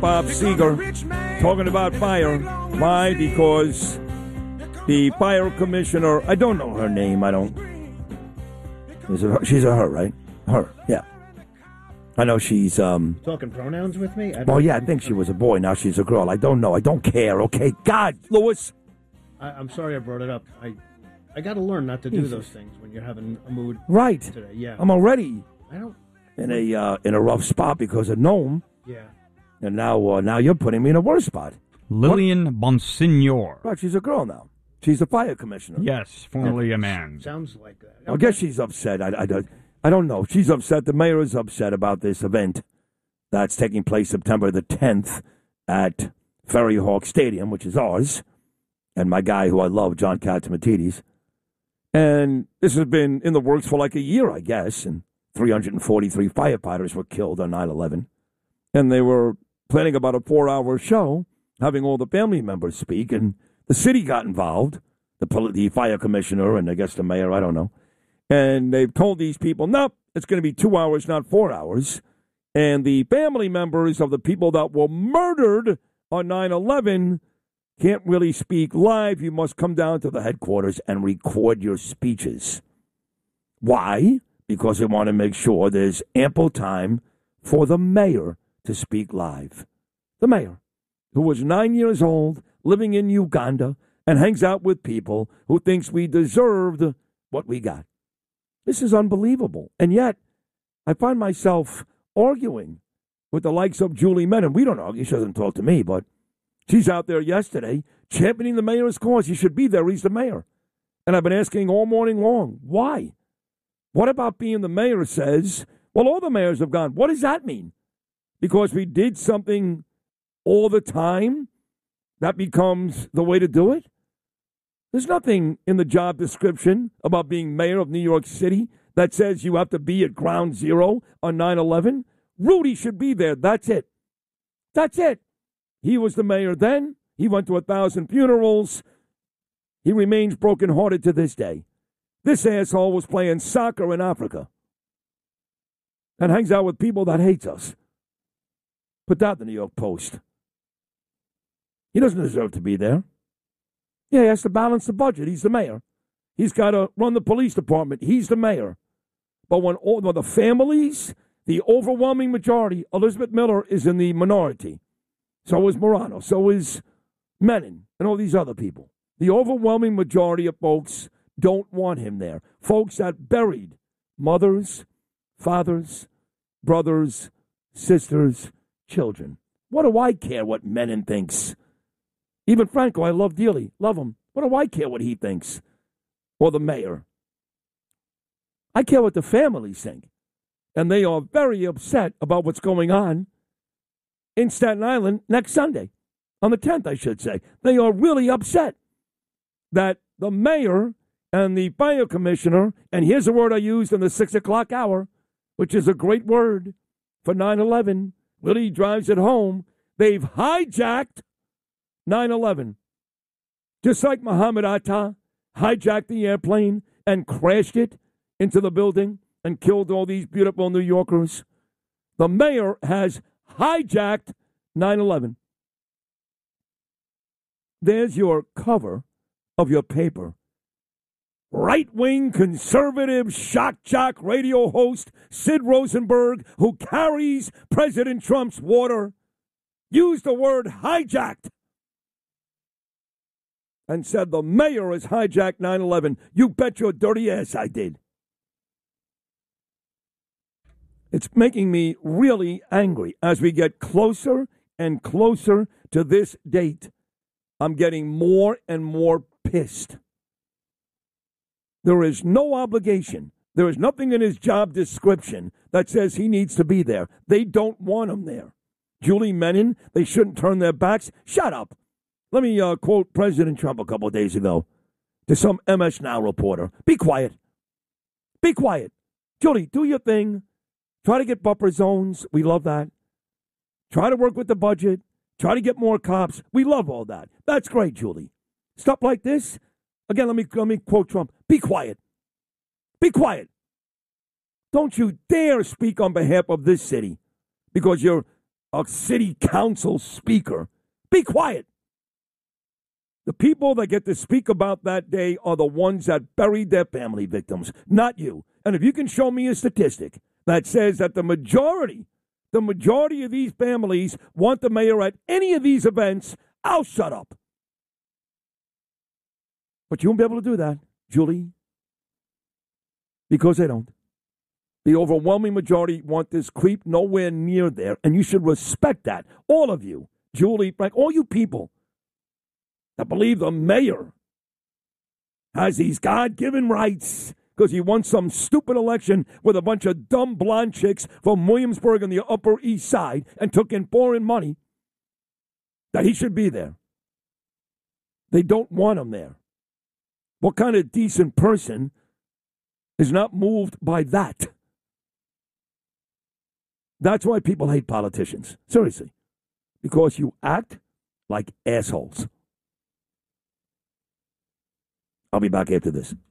Bob Seger talking about fire. Why? Because the fire commissioner, I don't know her name. She's a her, right? Her, yeah. I know she's, Talking pronouns with me? I think she was a boy. Now she's a girl. I don't know. I don't care, okay? God, Lewis. I'm sorry I brought it up. I got to learn not to do those things when you're having a mood. Right. Today. Yeah. I'm already I don't. in a rough spot because of Nome. Yeah. And now you're putting me in a worse spot. Lillian Bonsignor. Right, she's a girl now. She's the fire commissioner. Yes, formerly a man. Sounds like that. I guess she's upset. I don't know. She's upset. The mayor is upset about this event that's taking place September the 10th at Ferry Hawk Stadium, which is ours, and my guy who I love, John Catsimatidis. And this has been in the works for like a year, I guess, and 343 firefighters were killed on 9/11. And they were planning about a 4-hour show, having all the family members speak, and the city got involved, the fire commissioner and I guess the mayor, I don't know. And they've told these people, nope, it's going to be 2 hours, not 4 hours. And the family members of the people that were murdered on 9/11 can't really speak live. You must come down to the headquarters and record your speeches. Why? Because they want to make sure there's ample time for the mayor to speak live. The mayor, who was 9 years old, living in Uganda, and hangs out with people who thinks we deserved what we got. This is unbelievable. And yet, I find myself arguing with the likes of Julie Menin. We don't argue. She doesn't talk to me, but she's out there yesterday championing the mayor's cause. He should be there. He's the mayor. And I've been asking all morning long, why? What about being the mayor says, well, all the mayors have gone. What does that mean? Because we did something all the time, that becomes the way to do it? There's nothing in the job description about being mayor of New York City that says you have to be at ground zero on 9/11. Rudy should be there. That's it. That's it. He was the mayor then. He went to 1,000 funerals. He remains brokenhearted to this day. This asshole was playing soccer in Africa and hangs out with people that hates us. Put that in the New York Post. He doesn't deserve to be there. Yeah, he has to balance the budget. He's the mayor. He's got to run the police department. He's the mayor. But when all the families, the overwhelming majority, Elizabeth Miller is in the minority. So is Morano. So is Menin and all these other people. The overwhelming majority of folks don't want him there. Folks that buried mothers, fathers, brothers, sisters, children. What do I care what Menin thinks? Even Franco, I love dearly. Love him. What do I care what he thinks? Or the mayor? I care what the families think. And they are very upset about what's going on in Staten Island next Sunday. On the 10th, I should say. They are really upset that the mayor and the fire commissioner, and here's a word I used in the 6 o'clock hour, which is a great word for 9/11, really drives it home. They've hijacked 9/11. Just like Muhammad Atta hijacked the airplane and crashed it into the building and killed all these beautiful New Yorkers, the mayor has hijacked 9/11. There's your cover of your paper. Right-wing conservative shock jock radio host Sid Rosenberg, who carries President Trump's water, used the word hijacked and said the mayor has hijacked 9/11. You bet your dirty ass I did. It's making me really angry as we get closer and closer to this date. I'm getting more and more pissed. There is no obligation. There is nothing in his job description that says he needs to be there. They don't want him there. Julie Menin, they shouldn't turn their backs. Shut up. Let me quote President Trump a couple of days ago to some MS Now reporter. Be quiet. Be quiet. Julie, do your thing. Try to get buffer zones. We love that. Try to work with the budget. Try to get more cops. We love all that. That's great, Julie. Stuff like this. Again, let me quote Trump. Be quiet. Be quiet. Don't you dare speak on behalf of this city because you're a city council speaker. Be quiet. The people that get to speak about that day are the ones that buried their family victims, not you. And if you can show me a statistic that says that the majority of these families want the mayor at any of these events, I'll shut up. But you won't be able to do that, Julie, because they don't. The overwhelming majority want this creep nowhere near there, and you should respect that. All of you, Julie, Frank, all you people that believe the mayor has these God-given rights because he won some stupid election with a bunch of dumb blonde chicks from Williamsburg and the Upper East Side and took in foreign money, that he should be there. They don't want him there. What kind of decent person is not moved by that? That's why people hate politicians. Seriously. Because you act like assholes. I'll be back after this.